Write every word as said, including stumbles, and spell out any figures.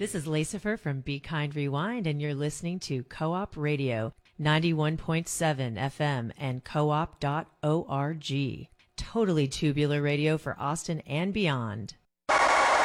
This is Lacifer from Be Kind Rewind, and you're listening to Co-op Radio, ninety-one point seven F M and co op dot org. Totally tubular radio for Austin and beyond.